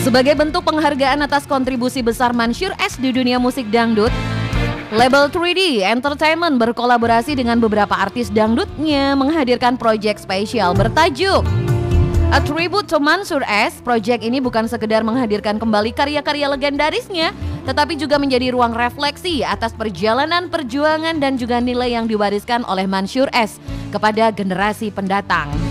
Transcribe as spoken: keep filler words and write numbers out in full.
Sebagai bentuk penghargaan atas kontribusi besar Mansyur S di dunia musik dangdut, label tiga D Entertainment berkolaborasi dengan beberapa artis dangdutnya menghadirkan proyek spesial bertajuk A Tribute to Mansyur S. Proyek ini bukan sekedar menghadirkan kembali karya-karya legendarisnya, tetapi juga menjadi ruang refleksi atas perjalanan perjuangan dan juga nilai yang diwariskan oleh Mansyur S kepada generasi pendatang.